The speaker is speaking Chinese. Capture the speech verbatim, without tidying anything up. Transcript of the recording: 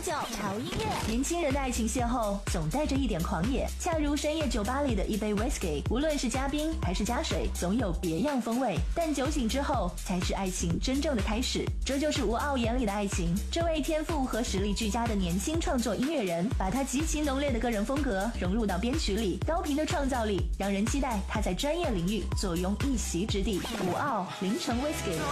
九潮音乐。 年轻人的爱情邂逅总带着一点狂野，恰如深夜酒吧里的一杯 whisky， 无论是加冰还是加水，总有别样风味。但酒醒之后，才是爱情真正的开始。这就是吴傲眼里的爱情。这位天赋和实力俱佳的年轻创作音乐人，把他极其浓烈的个人风格融入到编曲里，高频的创造力让人期待他在专业领域坐拥一席之地。吴傲凌晨 whisky。